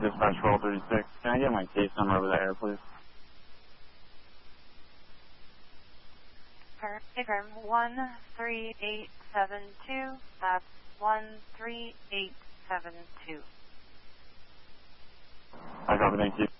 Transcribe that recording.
dispatch roll 36. Can I get my case number over the air, please? Affirm 13872. That's 13872. I copy, thank you.